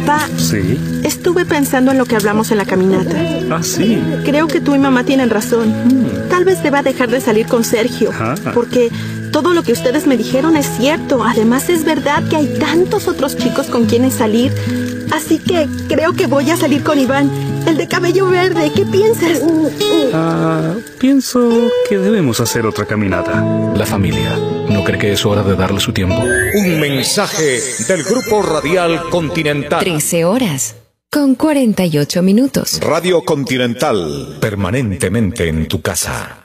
Papá. Sí. Estuve pensando en lo que hablamos en la caminata. Ah, sí. Creo que tú y mamá tienen razón. Tal vez deba dejar de salir con Sergio. Porque todo lo que ustedes me dijeron es cierto. Además, es verdad que hay tantos otros chicos con quienes salir. Así que creo que voy a salir con Iván, el de cabello verde. ¿Qué piensas? Pienso que debemos hacer otra caminata. La familia, ¿no cree que es hora de darle su tiempo? Un mensaje del Grupo Radial Continental. 13 horas con 48 minutos. Radio Continental, permanentemente en tu casa.